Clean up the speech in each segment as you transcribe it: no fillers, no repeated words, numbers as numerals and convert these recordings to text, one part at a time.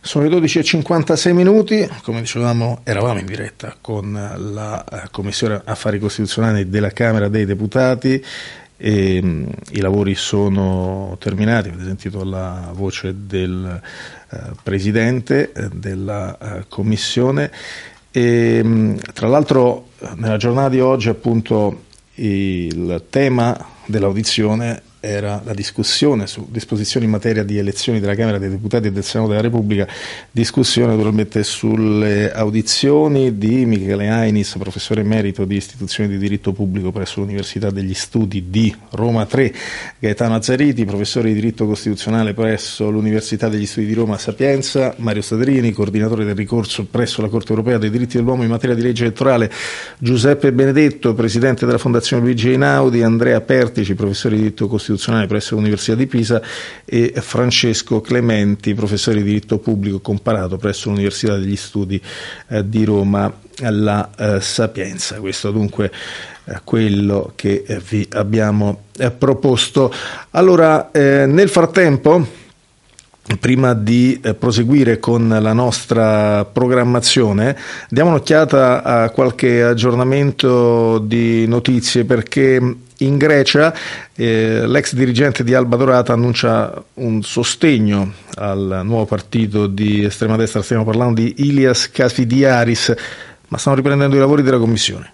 Sono le 12:56 minuti, come dicevamo eravamo in diretta con la Commissione Affari Costituzionali della Camera dei Deputati e i lavori sono terminati, avete sentito la voce del Presidente della Commissione e tra l'altro nella giornata di oggi appunto il tema dell'audizione era la discussione su disposizioni in materia di elezioni della Camera dei Deputati e del Senato della Repubblica, discussione naturalmente sulle audizioni di Michele Ainis, professore emerito di istituzioni di diritto pubblico presso l'Università degli Studi di Roma 3, Gaetano Azzariti, professore di diritto costituzionale presso l'Università degli Studi di Roma Sapienza, Mario Staderini, coordinatore del ricorso presso la Corte Europea dei diritti dell'uomo in materia di legge elettorale, Giuseppe Benedetto, presidente della Fondazione Luigi Einaudi, Andrea Pertici, professore di diritto costituzionale presso l'Università di Pisa e Francesco Clementi, professore di diritto pubblico comparato presso l'Università degli Studi di Roma La Sapienza. Questo dunque quello che vi abbiamo proposto. Allora, nel frattempo, prima di proseguire con la nostra programmazione, diamo un'occhiata a qualche aggiornamento di notizie, perché in Grecia l'ex dirigente di Alba Dorata annuncia un sostegno al nuovo partito di estrema destra, stiamo parlando di Ilias Kaffidiaris, ma stanno riprendendo i lavori della Commissione.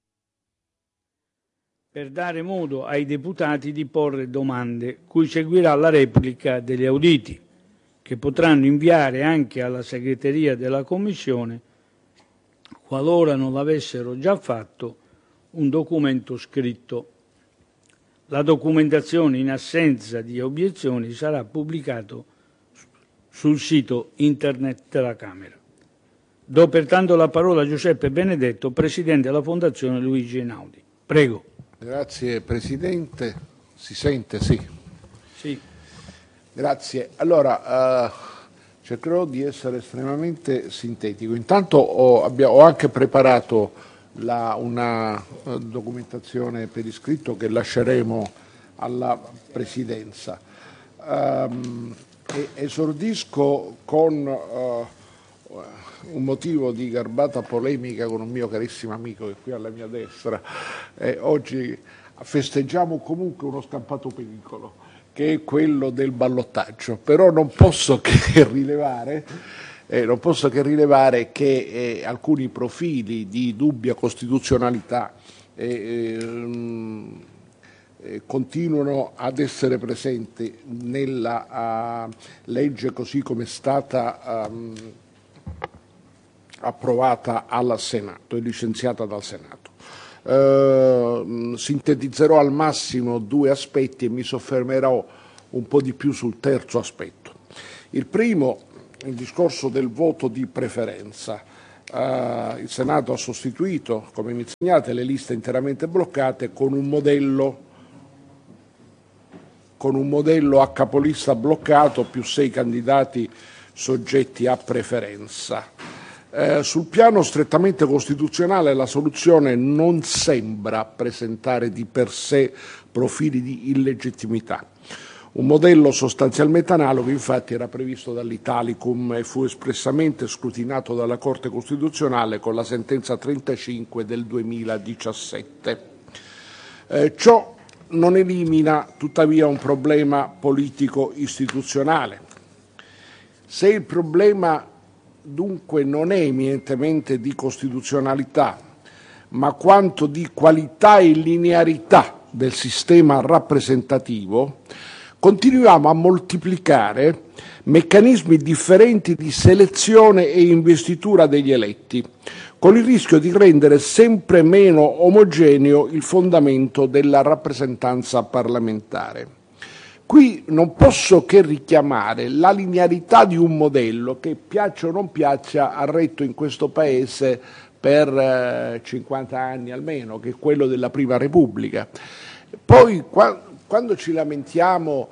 Per dare modo ai deputati di porre domande, cui seguirà la replica degli auditi, che potranno inviare anche alla segreteria della Commissione, qualora non l'avessero già fatto, un documento scritto. La documentazione, in assenza di obiezioni, sarà pubblicato sul sito internet della Camera. Do pertanto la parola a Giuseppe Benedetto, Presidente della Fondazione Luigi Einaudi. Prego. Grazie Presidente. Si sente? Sì. Sì. Grazie. Allora, cercherò di essere estremamente sintetico. Intanto ho anche preparato una documentazione per iscritto che lasceremo alla Presidenza. Esordisco con un motivo di garbata polemica con un mio carissimo amico che è qui alla mia destra. Oggi festeggiamo comunque uno scampato pericolo, che è quello del ballottaggio, però non posso che rilevare che alcuni profili di dubbia costituzionalità continuano ad essere presenti nella legge così come è stata approvata al Senato e licenziata dal Senato. Sintetizzerò al massimo due aspetti e mi soffermerò un po' di più sul terzo aspetto. Il primo, il discorso del voto di preferenza. Il Senato ha sostituito, come mi insegnate, le liste interamente bloccate con un modello a capolista bloccato più 6 candidati soggetti a preferenza. Sul piano strettamente costituzionale la soluzione non sembra presentare di per sé profili di illegittimità. Un modello sostanzialmente analogo infatti era previsto dall'Italicum e fu espressamente scrutinato dalla Corte Costituzionale con la sentenza 35 del 2017. Ciò non elimina tuttavia un problema politico istituzionale. Se il problema dunque non è eminentemente di costituzionalità, ma quanto di qualità e linearità del sistema rappresentativo, continuiamo a moltiplicare meccanismi differenti di selezione e investitura degli eletti, con il rischio di rendere sempre meno omogeneo il fondamento della rappresentanza parlamentare. Qui non posso che richiamare la linearità di un modello che, piaccia o non piaccia, ha retto in questo Paese per 50 anni almeno, che è quello della Prima Repubblica. Poi, quando ci lamentiamo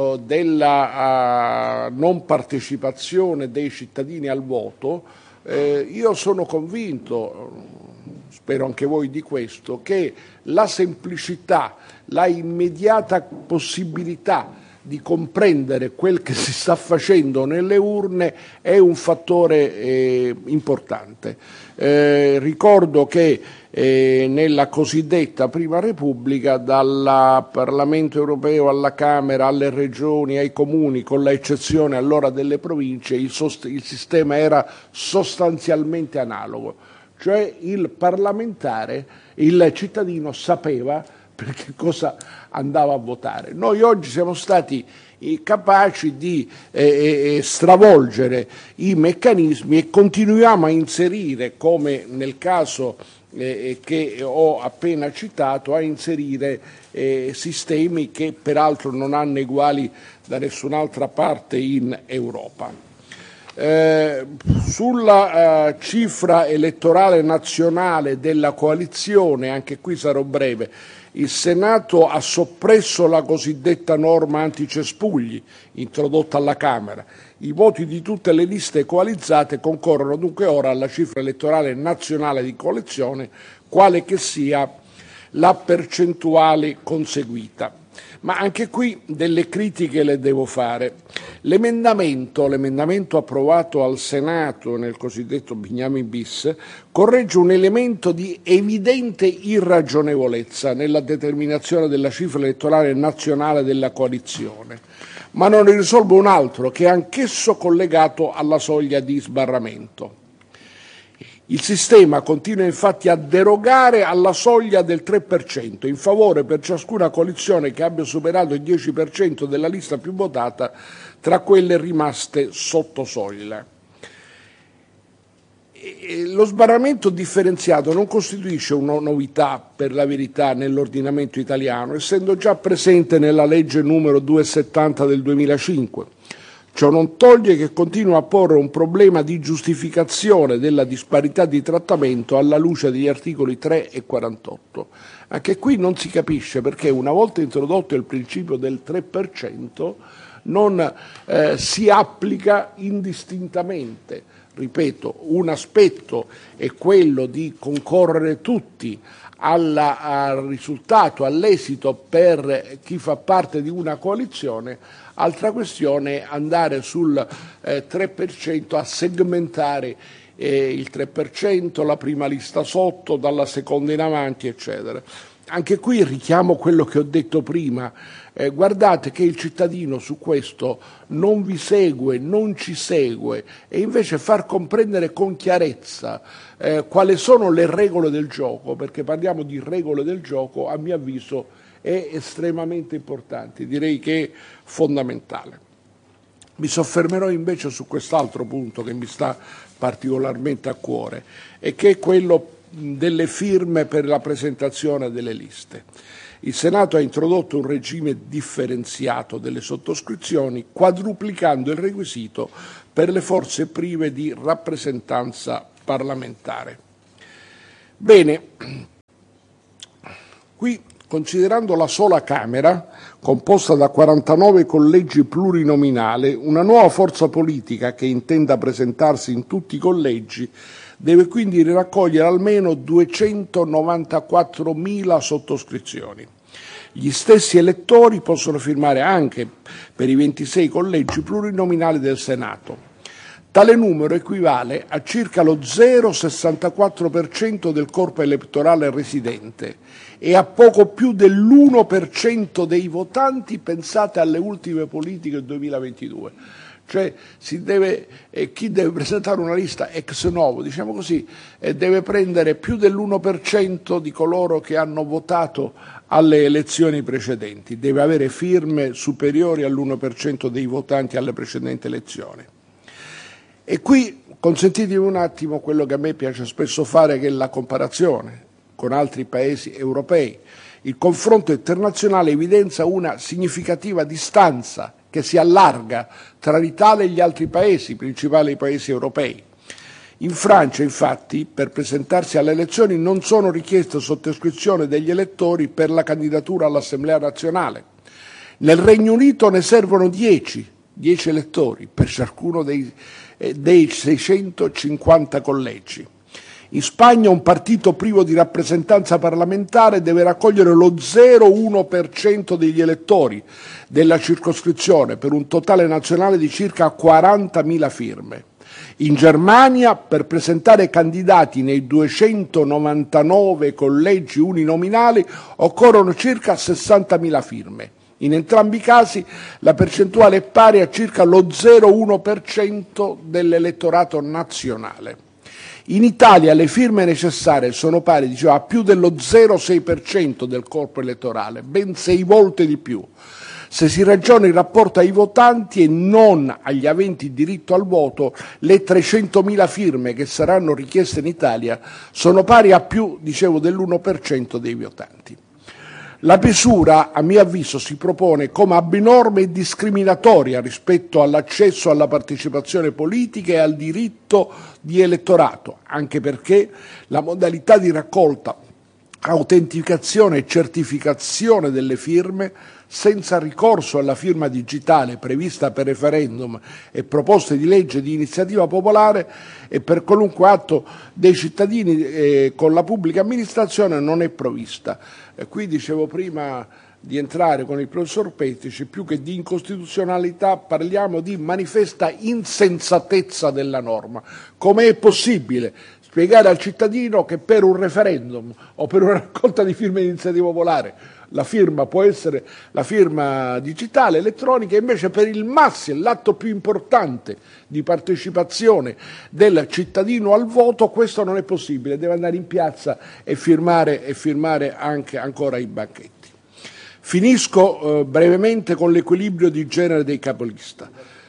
della non partecipazione dei cittadini al voto, io sono convinto, spero anche voi di questo, che la semplicità, la immediata possibilità di comprendere quel che si sta facendo nelle urne è un fattore importante. Ricordo che nella cosiddetta Prima Repubblica, dal Parlamento europeo alla Camera, alle regioni, ai comuni, con l'eccezione allora delle province, il sistema era sostanzialmente analogo, cioè il parlamentare, il cittadino sapeva per che cosa andava a votare. Noi oggi siamo stati capaci di stravolgere i meccanismi e continuiamo a inserire, come nel caso che ho appena citato, a inserire sistemi che peraltro non hanno eguali da nessun'altra parte in Europa. Sulla cifra elettorale nazionale della coalizione, anche qui sarò breve, il Senato ha soppresso la cosiddetta norma anticespugli introdotta alla Camera. I voti di tutte le liste coalizzate concorrono dunque ora alla cifra elettorale nazionale di coalizione, quale che sia la percentuale conseguita. Ma anche qui delle critiche le devo fare. L'emendamento approvato al Senato nel cosiddetto Bignami bis corregge un elemento di evidente irragionevolezza nella determinazione della cifra elettorale nazionale della coalizione, ma non ne risolve un altro che è anch'esso collegato alla soglia di sbarramento. Il sistema continua infatti a derogare alla soglia del 3% in favore per ciascuna coalizione che abbia superato il 10% della lista più votata tra quelle rimaste sotto soglia. Lo sbarramento differenziato non costituisce una novità, per la verità, nell'ordinamento italiano, essendo già presente nella legge numero 270 del 2005. Ciò non toglie che continua a porre un problema di giustificazione della disparità di trattamento alla luce degli articoli 3 e 48. Anche qui non si capisce perché, una volta introdotto il principio del 3%, non si applica indistintamente. Ripeto, un aspetto è quello di concorrere tutti al risultato, all'esito per chi fa parte di una coalizione, altra questione è andare sul 3% a segmentare il 3%, la prima lista sotto, dalla seconda in avanti, eccetera. Anche qui richiamo quello che ho detto prima, guardate che il cittadino su questo non vi segue, non ci segue, e invece far comprendere con chiarezza quali sono le regole del gioco, perché parliamo di regole del gioco, a mio avviso è estremamente importante, direi che è fondamentale. Mi soffermerò invece su quest'altro punto che mi sta particolarmente a cuore, e che è quello delle firme per la presentazione delle liste. Il Senato ha introdotto un regime differenziato delle sottoscrizioni, quadruplicando il requisito per le forze prive di rappresentanza parlamentare. Bene, qui, considerando la sola Camera, composta da 49 collegi plurinominali, una nuova forza politica che intenda presentarsi in tutti i collegi deve quindi raccogliere almeno 294.000 sottoscrizioni. Gli stessi elettori possono firmare anche per i 26 collegi plurinominali del Senato. Tale numero equivale a circa lo 0,64% del corpo elettorale residente e a poco più dell'1% dei votanti, pensate alle ultime politiche del 2022. Cioè chi deve presentare una lista ex novo, diciamo così, deve prendere più dell'1% di coloro che hanno votato alle elezioni precedenti, deve avere firme superiori all'1% dei votanti alle precedenti elezioni. E qui consentitemi un attimo quello che a me piace spesso fare, che è la comparazione con altri paesi europei. Il confronto internazionale evidenzia una significativa distanza che si allarga tra l'Italia e gli altri paesi, i principali paesi europei. In Francia, infatti, per presentarsi alle elezioni non sono richieste sottoscrizioni degli elettori per la candidatura all'Assemblea nazionale. Nel Regno Unito ne servono 10 elettori per ciascuno dei 650 collegi. In Spagna un partito privo di rappresentanza parlamentare deve raccogliere lo 0,1% degli elettori della circoscrizione per un totale nazionale di circa 40.000 firme. In Germania, per presentare candidati nei 299 collegi uninominali, occorrono circa 60.000 firme. In entrambi i casi la percentuale è pari a circa lo 0,1% dell'elettorato nazionale. In Italia le firme necessarie sono pari, a più dello 0,6% del corpo elettorale, ben 6 volte di più. Se si ragiona in rapporto ai votanti e non agli aventi diritto al voto, le 300.000 firme che saranno richieste in Italia sono pari a più, dell'1% dei votanti. La misura, a mio avviso, si propone come abnorme e discriminatoria rispetto all'accesso alla partecipazione politica e al diritto di elettorato, anche perché la modalità di raccolta, autenticazione e certificazione delle firme senza ricorso alla firma digitale prevista per referendum e proposte di legge di iniziativa popolare e per qualunque atto dei cittadini con la pubblica amministrazione non è provvista. Qui dicevo prima di entrare con il professor Pettici, più che di incostituzionalità parliamo di manifesta insensatezza della norma. Come è possibile spiegare al cittadino che per un referendum o per una raccolta di firme di iniziativa popolare la firma può essere la firma digitale, elettronica, e invece per il massimo, l'atto più importante di partecipazione del cittadino al voto, questo non è possibile, deve andare in piazza e firmare anche ancora i banchetti. Finisco brevemente con l'equilibrio di genere dei capolista.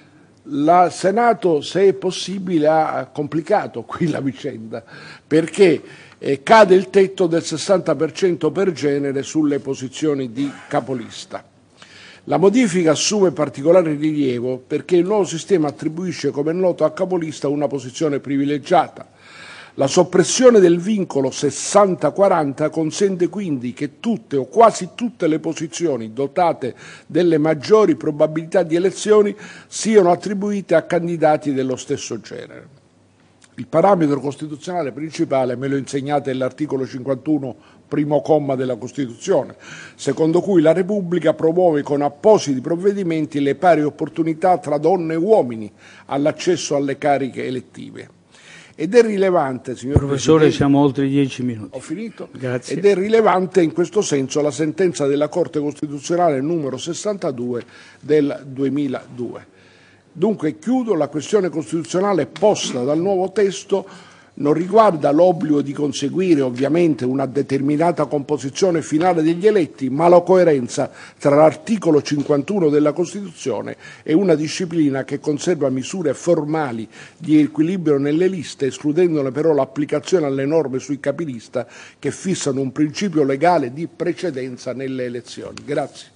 Il Senato, se è possibile, ha complicato qui la vicenda, perché cade il tetto del 60% per genere sulle posizioni di capolista. La modifica assume particolare rilievo perché il nuovo sistema attribuisce, come è noto, a capolista una posizione privilegiata. La soppressione del vincolo 60-40 consente quindi che tutte o quasi tutte le posizioni dotate delle maggiori probabilità di elezioni siano attribuite a candidati dello stesso genere. Il parametro costituzionale principale me lo insegnate nell'articolo 51, primo comma della Costituzione, secondo cui la Repubblica promuove con appositi provvedimenti le pari opportunità tra donne e uomini all'accesso alle cariche elettive. Ed è rilevante, signor Professore, Presidente, siamo oltre 10 minuti. Ho finito? Grazie. Ed è rilevante in questo senso la sentenza della Corte Costituzionale numero 62 del 2002. Dunque, chiudo, la questione costituzionale posta dal nuovo testo non riguarda l'obbligo di conseguire ovviamente una determinata composizione finale degli eletti, ma la coerenza tra l'articolo 51 della Costituzione e una disciplina che conserva misure formali di equilibrio nelle liste, escludendone però l'applicazione alle norme sui capilista che fissano un principio legale di precedenza nelle elezioni. Grazie.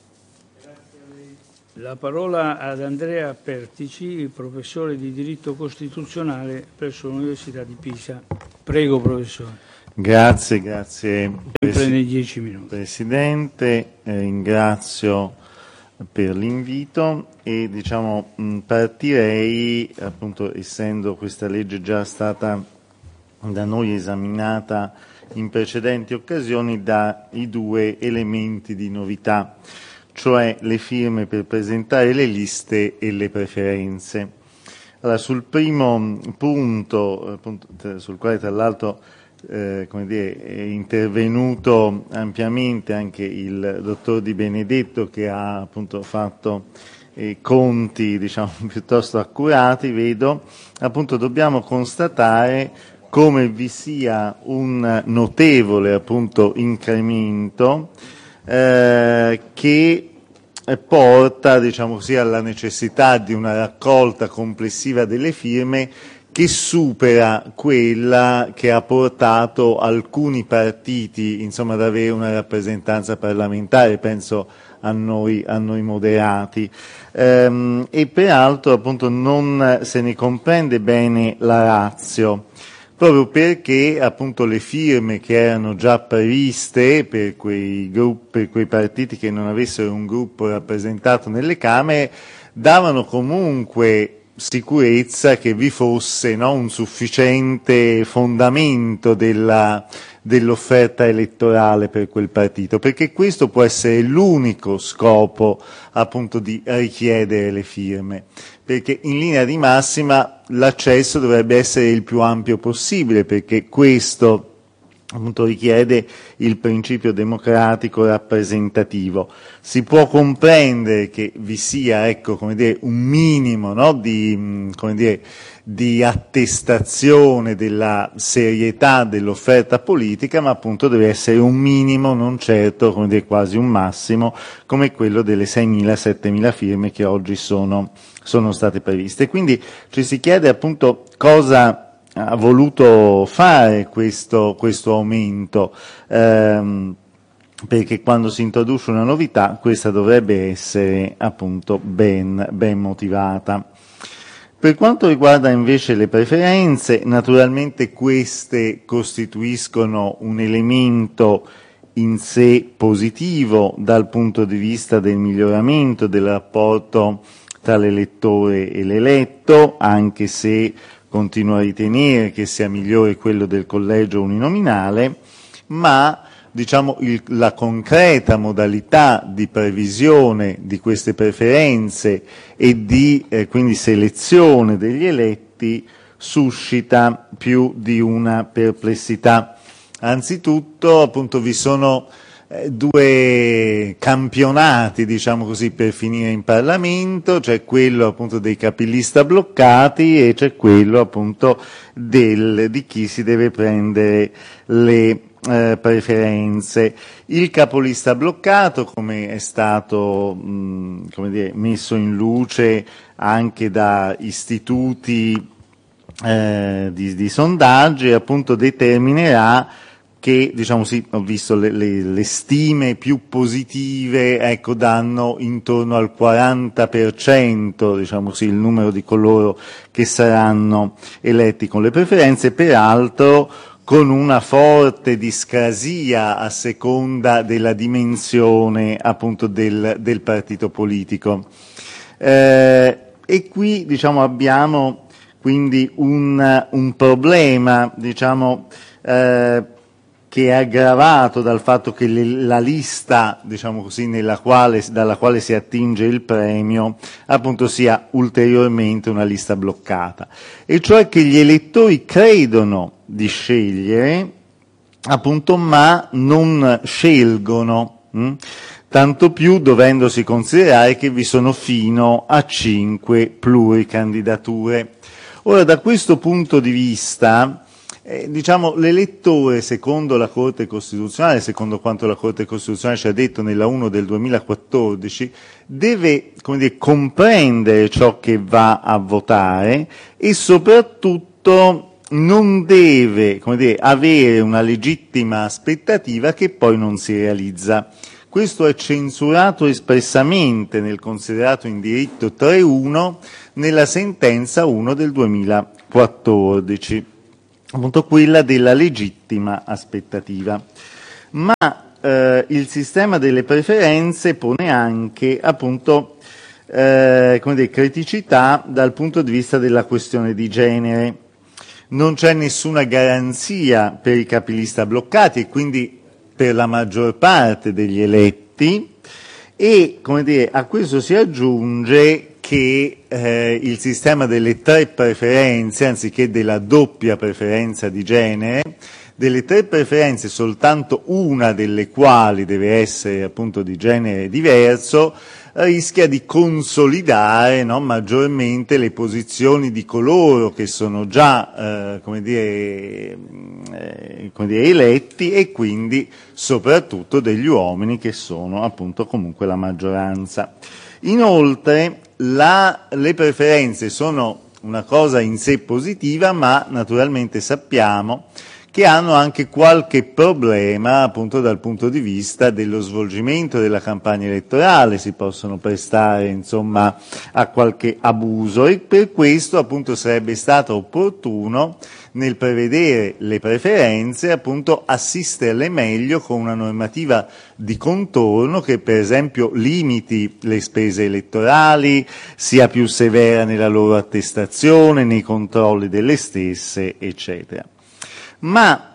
La parola ad Andrea Pertici, professore di diritto costituzionale presso l'Università di Pisa. Prego, professore. Grazie. Sempre nei 10 minuti. Presidente, ringrazio per l'invito e partirei, appunto, essendo questa legge già stata da noi esaminata in precedenti occasioni, dai due elementi di novità, cioè le firme per presentare le liste e le preferenze. Allora, sul primo punto, appunto, sul quale tra l'altro è intervenuto ampiamente anche il dottor Di Benedetto, che ha appunto fatto conti piuttosto accurati, vedo, appunto dobbiamo constatare come vi sia un notevole appunto incremento che porta, alla necessità di una raccolta complessiva delle firme che supera quella che ha portato alcuni partiti, ad avere una rappresentanza parlamentare, penso a noi moderati, e peraltro appunto non se ne comprende bene la ratio, proprio perché appunto le firme che erano già previste per quei partiti che non avessero un gruppo rappresentato nelle Camere davano comunque sicurezza che vi fosse, no, un sufficiente fondamento dell'offerta elettorale per quel partito, perché questo può essere l'unico scopo appunto di richiedere le firme, perché in linea di massima l'accesso dovrebbe essere il più ampio possibile, perché questo appunto richiede il principio democratico rappresentativo. Si può comprendere che vi sia, ecco, come dire, un minimo, no, di attestazione della serietà dell'offerta politica, ma appunto deve essere un minimo, non certo, come dire, quasi un massimo, come quello delle 6.000-7.000 firme che oggi sono state previste. Quindi ci si chiede appunto cosa ha voluto fare questo aumento, perché quando si introduce una novità questa dovrebbe essere appunto ben motivata. Per quanto riguarda invece le preferenze, naturalmente queste costituiscono un elemento in sé positivo dal punto di vista del miglioramento del rapporto tra l'elettore e l'eletto, anche se continuo a ritenere che sia migliore quello del collegio uninominale, ma diciamo la concreta modalità di previsione di queste preferenze e di quindi selezione degli eletti suscita più di una perplessità. Anzitutto appunto vi sono due campionati, diciamo così, per finire in Parlamento, c'è quello appunto dei capilista bloccati e c'è quello appunto di chi si deve prendere le preferenze. Il capolista bloccato, come è stato messo in luce anche da istituti di sondaggi, appunto determinerà che, diciamo sì, ho visto le stime più positive, ecco, danno intorno al 40%, diciamo sì, il numero di coloro che saranno eletti con le preferenze, peraltro con una forte discrasia a seconda della dimensione appunto del partito politico. E qui, diciamo, abbiamo quindi un problema, diciamo, che è aggravato dal fatto che la lista, diciamo così, dalla quale si attinge il premio, appunto sia ulteriormente una lista bloccata, e cioè che gli elettori credono di scegliere, appunto, ma non scelgono, tanto più dovendosi considerare che vi sono fino a 5 pluricandidature. Ora, da questo punto di vista, diciamo, l'elettore, secondo la Corte Costituzionale, secondo quanto la Corte Costituzionale ci ha detto nella 1 del 2014, deve, come dire, comprendere ciò che va a votare e soprattutto non deve, come dire, avere una legittima aspettativa che poi non si realizza. Questo è censurato espressamente nel considerato in diritto 3.1 nella sentenza 1 del 2014. Appunto quella della legittima aspettativa. Ma il sistema delle preferenze pone anche appunto come dire, criticità dal punto di vista della questione di genere. Non c'è nessuna garanzia per i capilista bloccati e quindi per la maggior parte degli eletti, e, come dire, a questo si aggiunge che il sistema delle 3 preferenze, anziché della doppia preferenza di genere, delle 3 preferenze soltanto una delle quali deve essere appunto di genere diverso, rischia di consolidare, no, maggiormente le posizioni di coloro che sono già eletti, e quindi soprattutto degli uomini che sono appunto comunque la maggioranza. Inoltre le preferenze sono una cosa in sé positiva, ma naturalmente sappiamo che hanno anche qualche problema appunto dal punto di vista dello svolgimento della campagna elettorale, si possono prestare insomma a qualche abuso, e per questo appunto sarebbe stato opportuno nel prevedere le preferenze appunto assisterle meglio con una normativa di contorno che per esempio limiti le spese elettorali, sia più severa nella loro attestazione, nei controlli delle stesse, eccetera. Ma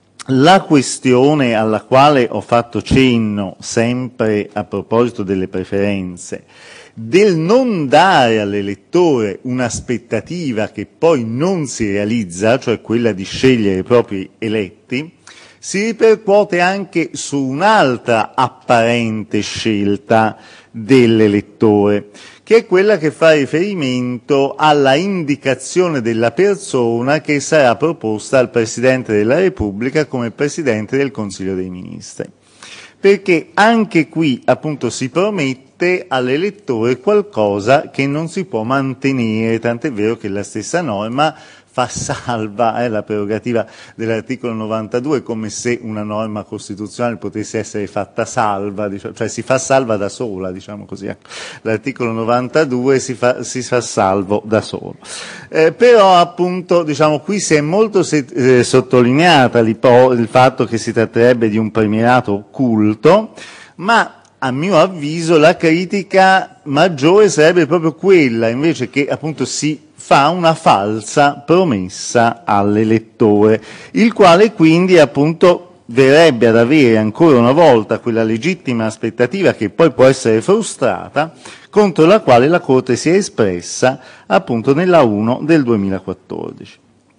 la questione alla quale ho fatto cenno, sempre a proposito delle preferenze, del non dare all'elettore un'aspettativa che poi non si realizza, cioè quella di scegliere i propri eletti, si ripercuote anche su un'altra apparente scelta dell'elettore, che è quella che fa riferimento alla indicazione della persona che sarà proposta al Presidente della Repubblica come Presidente del Consiglio dei Ministri. Perché anche qui appunto si promette all'elettore qualcosa che non si può mantenere, tant'è vero che la stessa norma fa salva la prerogativa dell'articolo 92, come se una norma costituzionale potesse essere fatta salva, cioè si fa salva da sola, diciamo così. L'articolo 92 si fa salvo da solo. Però appunto diciamo qui si è molto sottolineata il fatto che si tratterebbe di un premierato occulto, ma a mio avviso la critica maggiore sarebbe proprio quella invece che appunto si fa una falsa promessa all'elettore, il quale quindi appunto verrebbe ad avere ancora una volta quella legittima aspettativa che poi può essere frustrata, contro la quale la Corte si è espressa appunto nella 1 del 2014.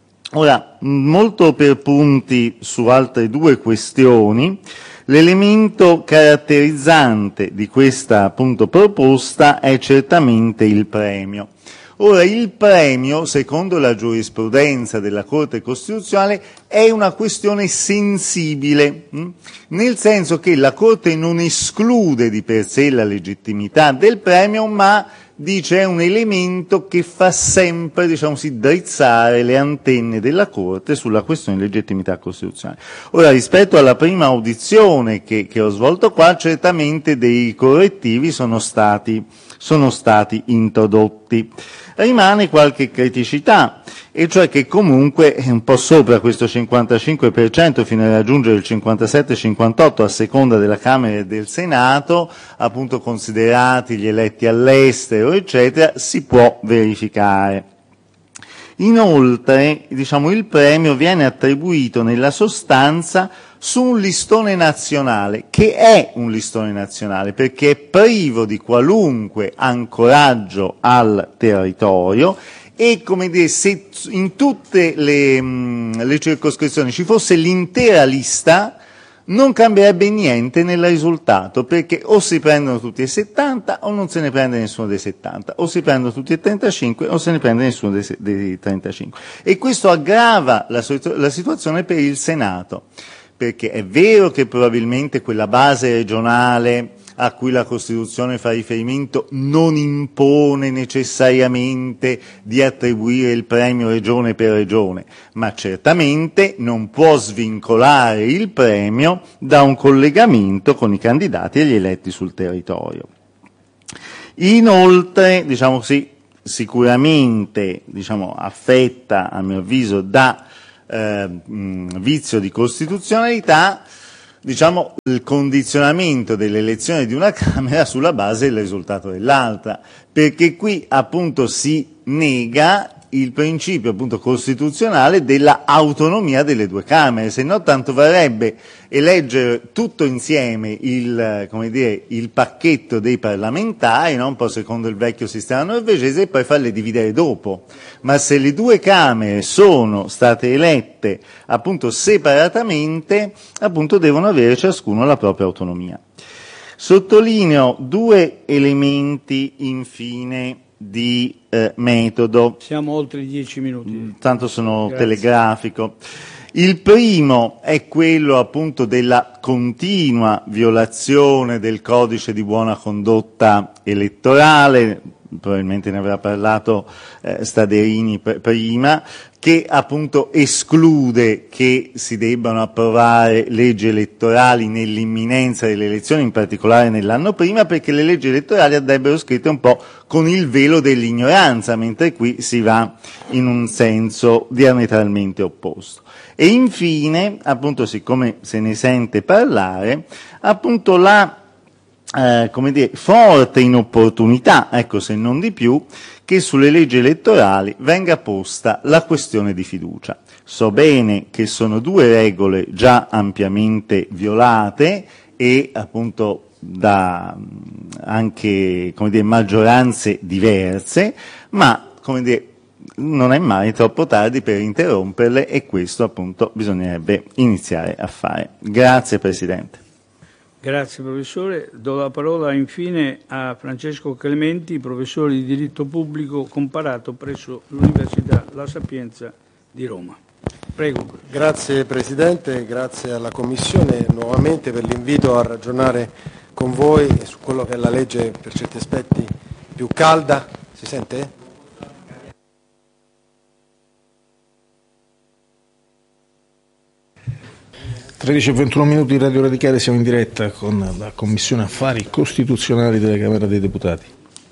Ora, molto per punti su altre due questioni. L'elemento caratterizzante di questa appunto proposta è certamente il premio. Ora, il premio, secondo la giurisprudenza della Corte Costituzionale, è una questione sensibile, nel senso che la Corte non esclude di per sé la legittimità del premio, ma dice è un elemento che fa sempre, diciamo così, drizzare le antenne della Corte sulla questione di legittimità costituzionale. Ora, rispetto alla prima audizione che ho svolto qua, certamente dei correttivi sono stati introdotti. Rimane qualche criticità, e cioè che comunque è un po' sopra questo 55% fino a raggiungere il 57-58% a seconda della Camera e del Senato, appunto considerati gli eletti all'estero, eccetera, si può verificare. Inoltre, diciamo, il premio viene attribuito nella sostanza su un listone nazionale, che è un listone nazionale perché è privo di qualunque ancoraggio al territorio e, come dire, se in tutte le circoscrizioni ci fosse l'intera lista non cambierebbe niente nel risultato, perché o si prendono tutti e 70 o non se ne prende nessuno dei 70, o si prendono tutti e 35 o se ne prende nessuno dei 35. E questo aggrava la situazione per il Senato, perché è vero che probabilmente quella base regionale a cui la Costituzione fa riferimento non impone necessariamente di attribuire il premio regione per regione, ma certamente non può svincolare il premio da un collegamento con i candidati e gli eletti sul territorio. Inoltre, diciamo così, sicuramente affetta, a mio avviso, da vizio di costituzionalità, il condizionamento dell'elezione di una Camera sulla base del risultato dell'altra, perché qui appunto si nega il principio appunto costituzionale della autonomia delle due Camere, se no tanto varrebbe eleggere tutto insieme il pacchetto dei parlamentari, no? Un po' secondo il vecchio sistema norvegese, e poi farle dividere dopo. Ma se le due Camere sono state elette appunto separatamente, appunto devono avere ciascuno la propria autonomia. Sottolineo due elementi infine di metodo. Siamo oltre i 10 minuti. Tanto sono Grazie. Telegrafico. Il primo è quello appunto della continua violazione del codice di buona condotta elettorale, probabilmente ne avrà parlato Staderini prima, che appunto esclude che si debbano approvare leggi elettorali nell'imminenza delle elezioni, in particolare nell'anno prima, perché le leggi elettorali andrebbero scritte un po' con il velo dell'ignoranza, mentre qui si va in un senso diametralmente opposto. E infine, appunto, siccome se ne sente parlare, appunto la forte inopportunità, ecco, se non di più, che sulle leggi elettorali venga posta la questione di fiducia. So bene che sono due regole già ampiamente violate e appunto da anche maggioranze diverse, ma non è mai troppo tardi per interromperle, e questo appunto bisognerebbe iniziare a fare. Grazie Presidente. Grazie professore. Do la parola infine a Francesco Clementi, professore di diritto pubblico comparato presso l'Università La Sapienza di Roma. Prego. Grazie Presidente, grazie alla Commissione nuovamente per l'invito a ragionare con voi su quello che è la legge per certi aspetti più calda. Si sente? 13:21 di Radio Radicale, siamo in diretta con la Commissione Affari Costituzionali della Camera dei Deputati.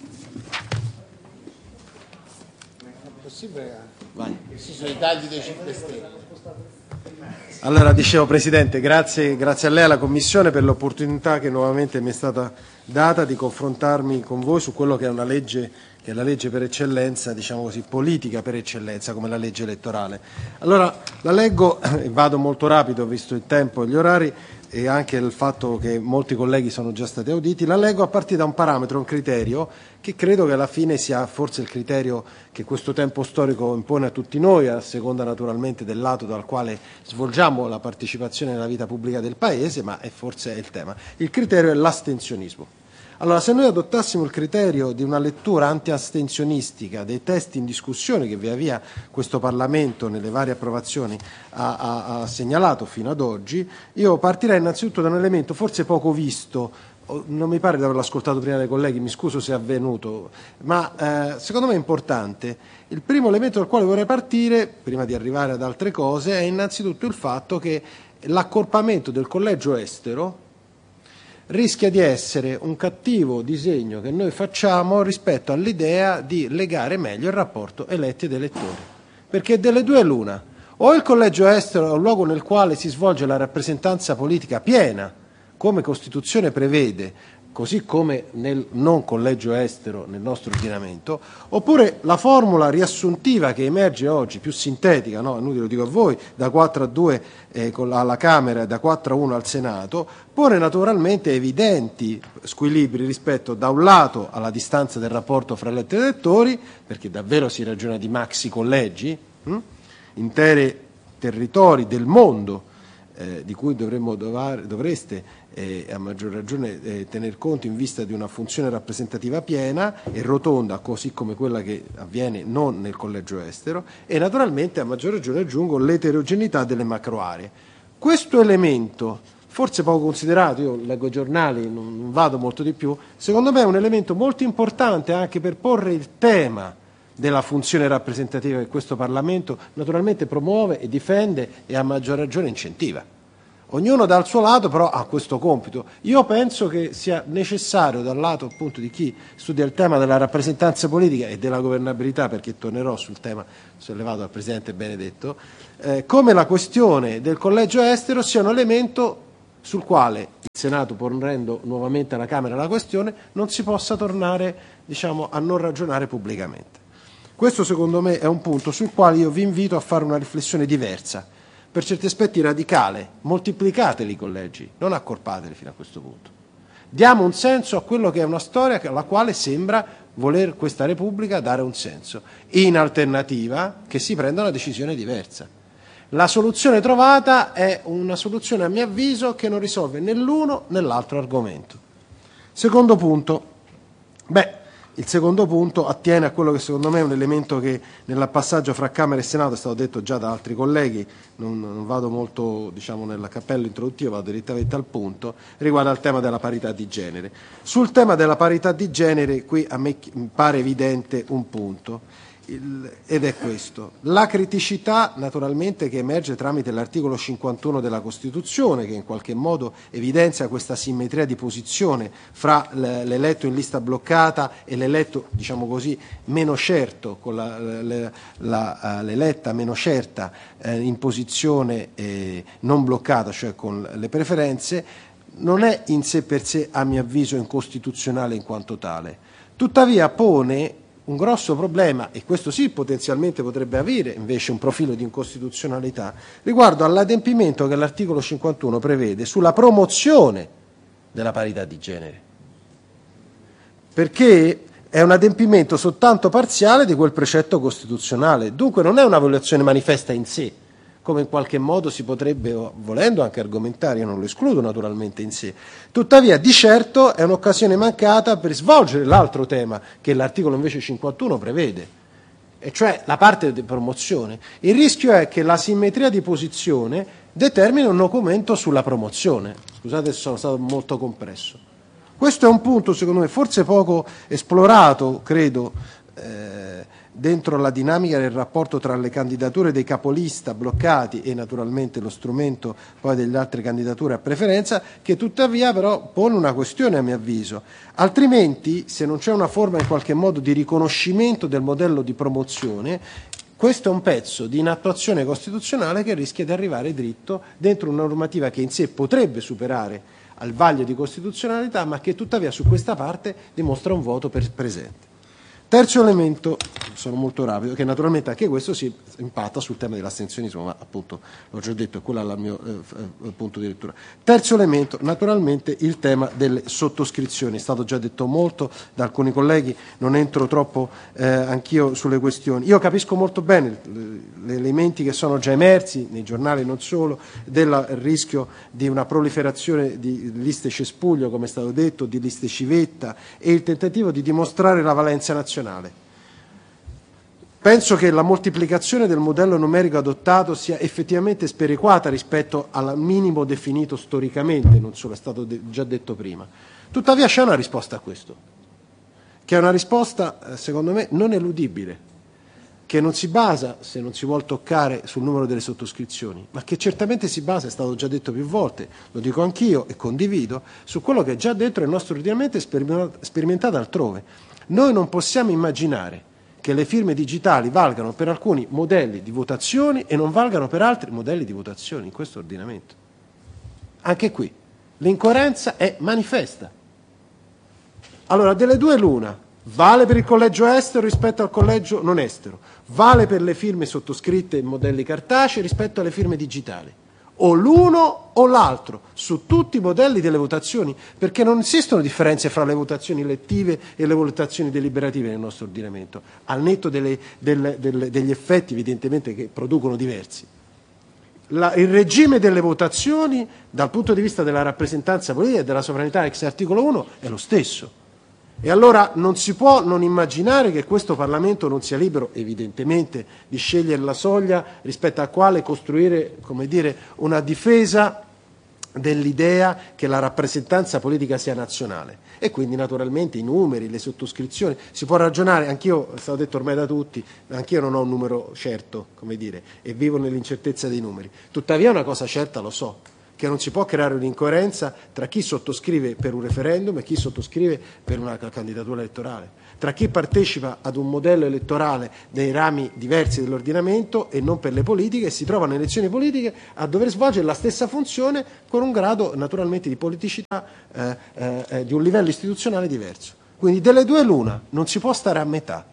Allora, dicevo Presidente, grazie a lei e alla Commissione per l'opportunità che nuovamente mi è stata data di confrontarmi con voi su quello che è una legge, che è la legge per eccellenza, diciamo così, politica per eccellenza, come la legge elettorale. Allora, la leggo e vado molto rapido, visto il tempo e gli orari e anche il fatto che molti colleghi sono già stati auditi. La leggo a partire da un parametro, un criterio, che credo che alla fine sia forse il criterio che questo tempo storico impone a tutti noi, a seconda naturalmente del lato dal quale svolgiamo la partecipazione nella vita pubblica del Paese, ma forse è il tema. Il criterio è l'astensionismo. Allora, se noi adottassimo il criterio di una lettura anti-astensionistica dei testi in discussione che via via questo Parlamento nelle varie approvazioni ha segnalato fino ad oggi, io partirei innanzitutto da un elemento forse poco visto, non mi pare di averlo ascoltato prima dai colleghi, mi scuso se è avvenuto, ma secondo me è importante. Il primo elemento dal quale vorrei partire, prima di arrivare ad altre cose, è innanzitutto il fatto che l'accorpamento del collegio estero rischia di essere un cattivo disegno che noi facciamo rispetto all'idea di legare meglio il rapporto eletti ed elettori. Perché delle due l'una: o il collegio estero è un luogo nel quale si svolge la rappresentanza politica piena, come Costituzione prevede, così come nel non collegio estero nel nostro ordinamento, oppure la formula riassuntiva che emerge oggi, più sintetica, no? Inutile lo dico a voi, da 4-2 alla Camera e da 4-1 al Senato, pone naturalmente evidenti squilibri rispetto da un lato alla distanza del rapporto fra eletti ed elettori, perché davvero si ragiona di maxi collegi, interi territori del mondo di cui dovreste a maggior ragione tener conto in vista di una funzione rappresentativa piena e rotonda, così come quella che avviene non nel collegio estero, e naturalmente a maggior ragione aggiungo l'eterogeneità delle macroaree. Questo elemento, forse poco considerato, io leggo i giornali, non vado molto di più, secondo me è un elemento molto importante anche per porre il tema della funzione rappresentativa che questo Parlamento naturalmente promuove e difende e a maggior ragione incentiva. Ognuno dal suo lato però ha questo compito. Io penso che sia necessario dal lato appunto di chi studia il tema della rappresentanza politica e della governabilità, perché tornerò sul tema sollevato dal Presidente Benedetto, come la questione del collegio estero sia un elemento sul quale il Senato, ponendo nuovamente alla Camera la questione, non si possa tornare, diciamo, a non ragionare pubblicamente. Questo secondo me è un punto sul quale io vi invito a fare una riflessione diversa, per certi aspetti radicale. Moltiplicateli i collegi, non accorpateli fino a questo punto. Diamo un senso a quello che è una storia alla quale sembra voler questa Repubblica dare un senso. In alternativa, che si prenda una decisione diversa. La soluzione trovata è una soluzione, a mio avviso, che non risolve né l'uno né l'altro argomento. Secondo punto. Il secondo punto attiene a quello che secondo me è un elemento che nel passaggio fra Camera e Senato è stato detto già da altri colleghi, non vado molto nel cappello introduttivo, vado direttamente al punto, riguarda il tema della parità di genere. Sul tema della parità di genere qui a me pare evidente un punto, ed è questo: la criticità naturalmente che emerge tramite l'articolo 51 della Costituzione, che in qualche modo evidenzia questa simmetria di posizione fra l'eletto in lista bloccata e l'eletto meno certo, con l'eletta meno certa in posizione non bloccata, cioè con le preferenze, non è in sé per sé, a mio avviso, incostituzionale in quanto tale. Tuttavia pone un grosso problema, e questo sì potenzialmente potrebbe avere invece un profilo di incostituzionalità, riguardo all'adempimento che l'articolo 51 prevede sulla promozione della parità di genere, perché è un adempimento soltanto parziale di quel precetto costituzionale, dunque non è una violazione manifesta in sé, come in qualche modo si potrebbe, volendo anche argomentare, io non lo escludo naturalmente in sé. Tuttavia, di certo, è un'occasione mancata per svolgere l'altro tema che l'articolo invece 51 prevede, e cioè la parte di promozione. Il rischio è che la simmetria di posizione determini un documento sulla promozione. Scusate se sono stato molto compresso. Questo è un punto, secondo me, forse poco esplorato, credo, dentro la dinamica del rapporto tra le candidature dei capolista bloccati e naturalmente lo strumento poi delle altre candidature a preferenza, che tuttavia però pone una questione a mio avviso. Altrimenti, se non c'è una forma in qualche modo di riconoscimento del modello di promozione, questo è un pezzo di inattuazione costituzionale che rischia di arrivare dritto dentro una normativa che in sé potrebbe superare al vaglio di costituzionalità, ma che tuttavia su questa parte dimostra un voto presente. Terzo elemento, sono molto rapido, che naturalmente anche questo si impatta sul tema dell'astensionismo, ma appunto l'ho già detto, è quello il mio punto di lettura. Terzo elemento, naturalmente il tema delle sottoscrizioni, è stato già detto molto da alcuni colleghi, non entro troppo anch'io sulle questioni. Io capisco molto bene gli elementi che sono già emersi nei giornali, non solo, del rischio di una proliferazione di liste cespuglio, come è stato detto, di liste civetta, e il tentativo di dimostrare la valenza nazionale. Penso che la moltiplicazione del modello numerico adottato sia effettivamente sperequata rispetto al minimo definito storicamente, non solo, è stato già detto prima. Tuttavia c'è una risposta a questo, che è una risposta, secondo me, non eludibile, che non si basa, se non si vuol toccare, sul numero delle sottoscrizioni, ma che certamente si basa, è stato già detto più volte, lo dico anch'io e condivido, su quello che è già dentro il nostro ordinamento e sperimentato altrove. Noi non possiamo immaginare che le firme digitali valgano per alcuni modelli di votazioni e non valgano per altri modelli di votazioni in questo ordinamento. Anche qui l'incoerenza è manifesta. Allora, delle due l'una: vale per il collegio estero rispetto al collegio non estero, vale per le firme sottoscritte in modelli cartacei rispetto alle firme digitali, o l'uno o l'altro su tutti i modelli delle votazioni, perché non esistono differenze fra le votazioni elettive e le votazioni deliberative nel nostro ordinamento, al netto degli effetti evidentemente che producono diversi. Il regime delle votazioni dal punto di vista della rappresentanza politica e della sovranità ex articolo 1 è lo stesso. E allora non si può non immaginare che questo Parlamento non sia libero, evidentemente, di scegliere la soglia rispetto a quale costruire, come dire, una difesa dell'idea che la rappresentanza politica sia nazionale. E quindi naturalmente i numeri, le sottoscrizioni, si può ragionare, anch'io, è stato detto ormai da tutti, anch'io non ho un numero certo, come dire, e vivo nell'incertezza dei numeri. Tuttavia una cosa certa lo so, che non si può creare un'incoerenza tra chi sottoscrive per un referendum e chi sottoscrive per una candidatura elettorale, tra chi partecipa ad un modello elettorale dei rami diversi dell'ordinamento e non per le politiche, e si trova nelle elezioni politiche a dover svolgere la stessa funzione con un grado naturalmente di politicità di un livello istituzionale diverso. Quindi delle due l'una, non si può stare a metà.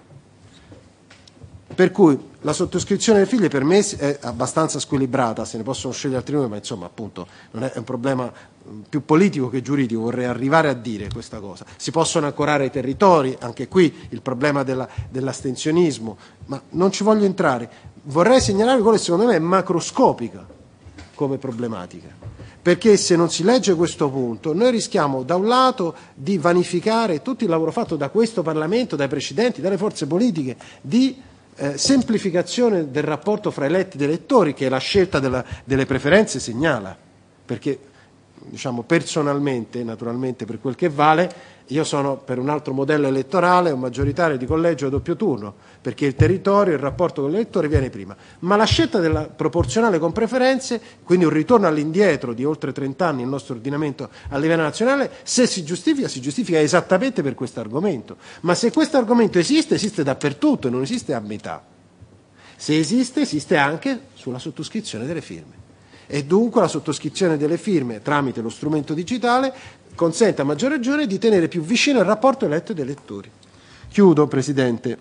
Per cui la sottoscrizione dei figli per me è abbastanza squilibrata, se ne possono scegliere altri nomi, ma insomma appunto non è un problema più politico che giuridico, vorrei arrivare a dire questa cosa. Si possono ancorare ai territori, anche qui il problema dell'astensionismo, ma non ci voglio entrare. Vorrei segnalare quello che secondo me è macroscopica come problematica, perché se non si legge questo punto noi rischiamo da un lato di vanificare tutto il lavoro fatto da questo Parlamento, dai precedenti, dalle forze politiche, di semplificazione del rapporto fra eletti ed elettori, che la scelta delle preferenze segnala, perché diciamo personalmente, naturalmente per quel che vale, io sono per un altro modello elettorale, un maggioritario di collegio a doppio turno, perché il territorio, il rapporto con l'elettore viene prima. Ma la scelta della proporzionale con preferenze, quindi un ritorno all'indietro di oltre 30 anni nel nostro ordinamento a livello nazionale, se si giustifica esattamente per questo argomento. Ma se questo argomento esiste, esiste dappertutto e non esiste a metà. Se esiste, esiste anche sulla sottoscrizione delle firme. E dunque la sottoscrizione delle firme tramite lo strumento digitale consente a maggior ragione di tenere più vicino il rapporto eletto ed elettori. Chiudo, Presidente,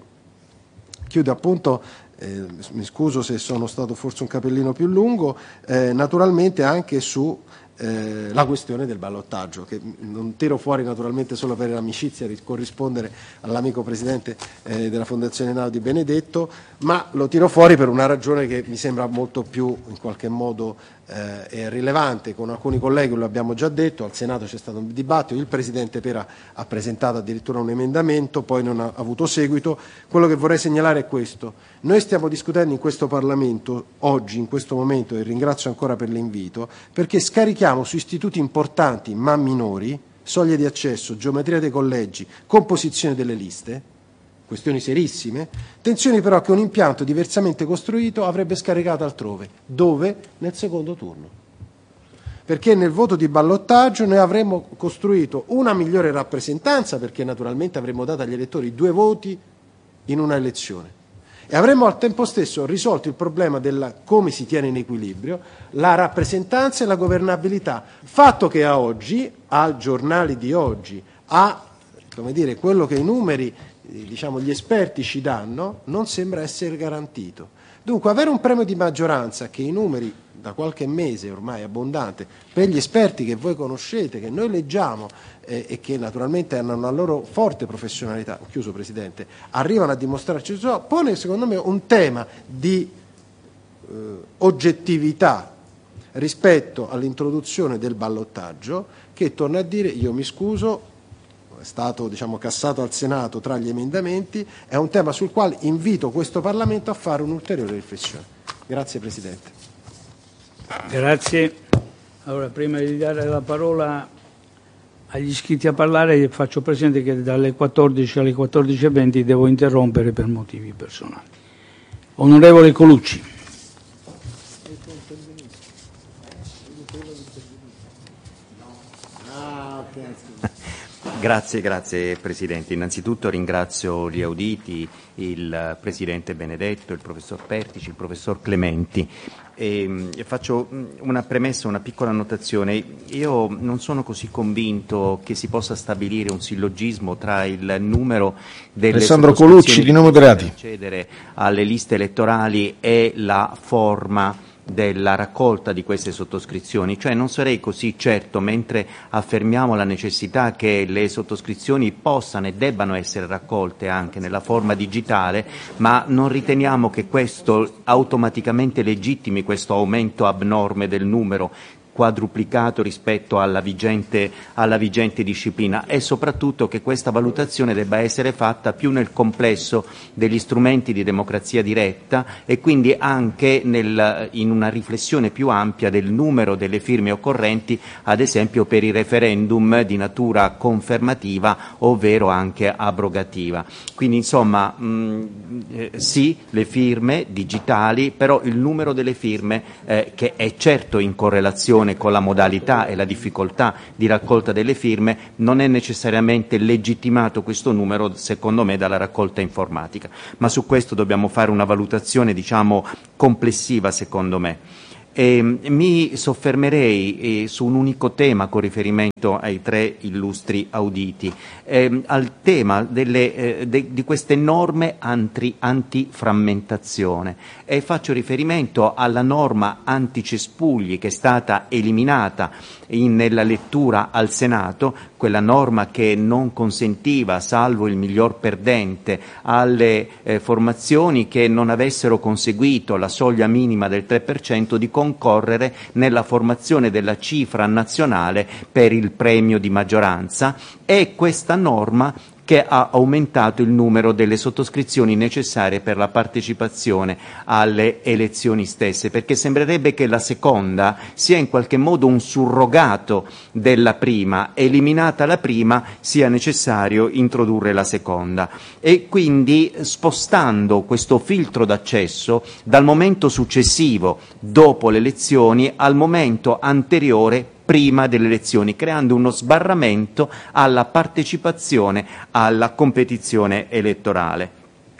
appunto, mi scuso se sono stato forse un capellino più lungo, naturalmente anche su la questione del ballottaggio, che non tiro fuori naturalmente solo per l'amicizia di corrispondere all'amico Presidente della Fondazione Einaudi Benedetto, ma lo tiro fuori per una ragione che mi sembra molto più in qualche modo rilevante. Con alcuni colleghi lo abbiamo già detto, al Senato c'è stato un dibattito, il Presidente Pera ha presentato addirittura un emendamento, poi non ha avuto seguito. Quello che vorrei segnalare è questo: noi stiamo discutendo in questo Parlamento oggi, in questo momento, e ringrazio ancora per l'invito, perché scarichiamo su istituti importanti ma minori, soglie di accesso, geometria dei collegi, composizione delle liste, questioni serissime, tensioni però che un impianto diversamente costruito avrebbe scaricato altrove. Dove? Nel secondo turno. Perché nel voto di ballottaggio noi avremmo costruito una migliore rappresentanza, perché naturalmente avremmo dato agli elettori 2 voti in una elezione. E avremmo al tempo stesso risolto il problema della come si tiene in equilibrio la rappresentanza e la governabilità, fatto che a oggi, a giornali di oggi, a quello che i numeri, diciamo, gli esperti ci danno, non sembra essere garantito. Dunque avere un premio di maggioranza che i numeri da qualche mese ormai abbondante per gli esperti che voi conoscete, che noi leggiamo e che naturalmente hanno una loro forte professionalità, chiuso Presidente, arrivano a dimostrarci ciò, pone secondo me un tema di oggettività rispetto all'introduzione del ballottaggio che, torno a dire, io mi scuso, è stato cassato al Senato tra gli emendamenti, è un tema sul quale invito questo Parlamento a fare un'ulteriore riflessione. Grazie Presidente. Grazie. Allora, prima di dare la parola agli iscritti a parlare, faccio presente che dalle 14 alle 14:20 devo interrompere per motivi personali. Onorevole Colucci. Grazie Presidente. Innanzitutto ringrazio gli auditi, il Presidente Benedetto, il Professor Pertici, il Professor Clementi. E faccio una premessa, una piccola annotazione. Io non sono così convinto che si possa stabilire un sillogismo tra il numero delle Alessandro Colucci, di Nuovo Moderati, per accedere alle liste elettorali e la forma della raccolta di queste sottoscrizioni, cioè non sarei così certo, mentre affermiamo la necessità che le sottoscrizioni possano e debbano essere raccolte anche nella forma digitale, ma non riteniamo che questo automaticamente legittimi questo aumento abnorme del numero quadruplicato rispetto alla vigente disciplina, e soprattutto che questa valutazione debba essere fatta più nel complesso degli strumenti di democrazia diretta e quindi anche in una riflessione più ampia del numero delle firme occorrenti, ad esempio per i referendum di natura confermativa ovvero anche abrogativa. Quindi insomma sì, le firme digitali, però il numero delle firme che è certo in correlazione con la modalità e la difficoltà di raccolta delle firme, non è necessariamente legittimato questo numero, secondo me, dalla raccolta informatica. Ma su questo dobbiamo fare una valutazione, complessiva, secondo me. Mi soffermerei su un unico tema con riferimento ai 3 illustri auditi, al tema di queste norme antiframmentazione, e faccio riferimento alla norma anticespugli che è stata eliminata nella lettura al Senato, quella norma che non consentiva, salvo il miglior perdente, alle formazioni che non avessero conseguito la soglia minima del 3% di concorso concorrere nella formazione della cifra nazionale per il premio di maggioranza, e questa norma che ha aumentato il numero delle sottoscrizioni necessarie per la partecipazione alle elezioni stesse, perché sembrerebbe che la seconda sia in qualche modo un surrogato della prima. Eliminata la prima sia necessario introdurre la seconda, e quindi spostando questo filtro d'accesso dal momento successivo dopo le elezioni al momento anteriore prima delle elezioni, creando uno sbarramento alla partecipazione alla competizione elettorale.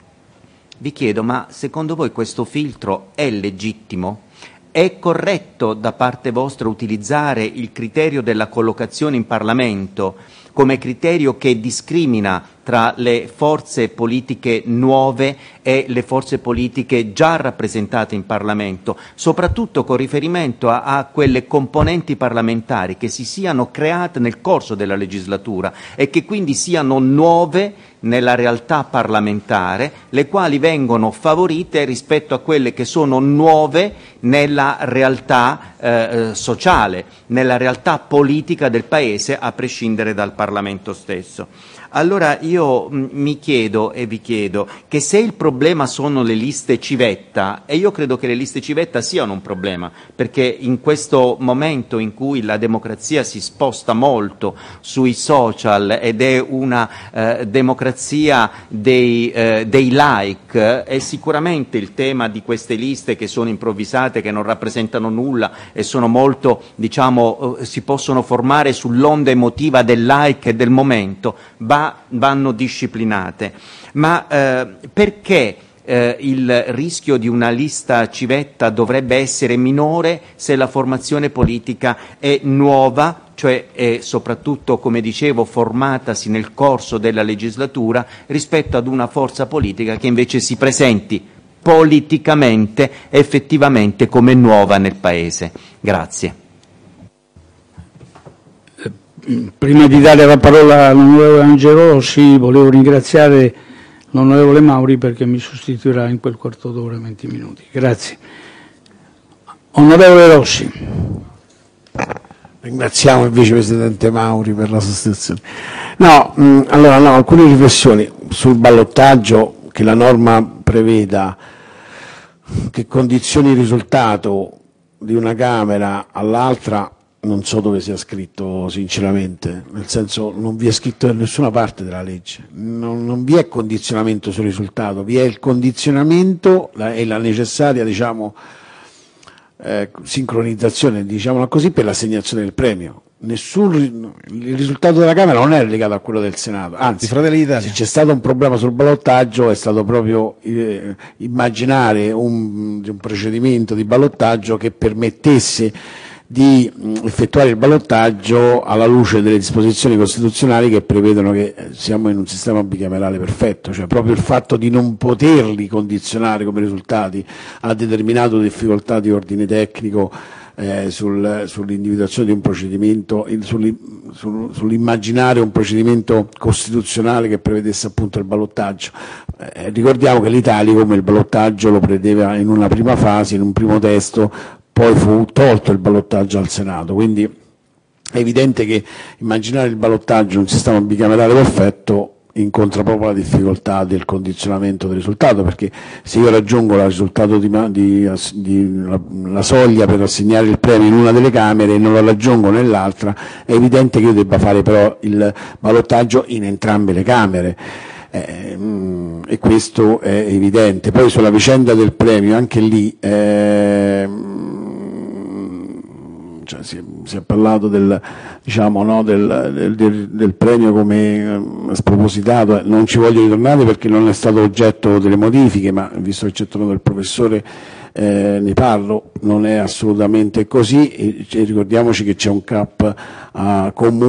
Vi chiedo, ma secondo voi questo filtro è legittimo? È corretto da parte vostra utilizzare il criterio della collocazione in Parlamento come criterio che discrimina tra le forze politiche nuove e le forze politiche già rappresentate in Parlamento, soprattutto con riferimento a quelle componenti parlamentari che si siano create nel corso della legislatura e che quindi siano nuove nella realtà parlamentare, le quali vengono favorite rispetto a quelle che sono nuove nella realtà sociale, nella realtà politica del Paese, a prescindere dal Parlamento stesso. Allora io mi chiedo e vi chiedo che se il problema sono le liste civetta, e io credo che le liste civetta siano un problema, perché in questo momento in cui la democrazia si sposta molto sui social ed è una democrazia dei like, è sicuramente il tema di queste liste che sono improvvisate, che non rappresentano nulla e sono molto, diciamo, si possono formare sull'onda emotiva del like e del momento, vanno disciplinate. Ma perché il rischio di una lista civetta dovrebbe essere minore se la formazione politica è nuova, cioè è soprattutto, come dicevo, formatasi nel corso della legislatura, rispetto ad una forza politica che invece si presenti politicamente effettivamente come nuova nel Paese? Grazie. Prima di dare la parola all'onorevole Angelo Rossi, volevo ringraziare l'onorevole Mauri perché mi sostituirà in quel quarto d'ora, 20 minuti. Grazie. Onorevole Rossi. Ringraziamo il vicepresidente Mauri per la sostituzione. Allora, alcune riflessioni sul ballottaggio, che la norma preveda che condizioni il risultato di una Camera all'altra. Non so dove sia scritto sinceramente, nel senso non vi è scritto da nessuna parte della legge, non vi è condizionamento sul risultato, vi è il condizionamento e la necessaria, diciamo, sincronizzazione, diciamola così, per l'assegnazione del premio. Il risultato della Camera non è legato a quello del Senato, anzi, se c'è stato un problema sul ballottaggio è stato proprio immaginare un procedimento di ballottaggio che permettesse di effettuare il ballottaggio alla luce delle disposizioni costituzionali che prevedono che siamo in un sistema bicamerale perfetto, cioè proprio il fatto di non poterli condizionare come risultati ha determinato difficoltà di ordine tecnico sull'individuazione di un procedimento, sull'immaginare un procedimento costituzionale che prevedesse appunto il ballottaggio. Ricordiamo che l'Italicum il ballottaggio lo prevedeva in una prima fase, in un primo testo, poi fu tolto il ballottaggio al Senato, quindi è evidente che immaginare il ballottaggio in un sistema bicamerale perfetto incontra proprio la difficoltà del condizionamento del risultato, perché se io raggiungo il risultato la soglia per assegnare il premio in una delle Camere e non la raggiungo nell'altra, è evidente che io debba fare però il ballottaggio in entrambe le Camere. E questo è evidente. Poi sulla vicenda del premio, anche lì si è parlato del premio come spropositato, non ci voglio ritornare perché non è stato oggetto delle modifiche, ma visto che c'è tornato il professore ne parlo, non è assolutamente così, e ricordiamoci che c'è un cap comune